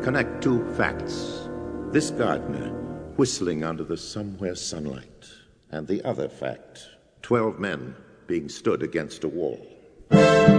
Connect two facts. This gardener whistling under the somewhere sunlight. And the other fact, 12 men being stood against a wall.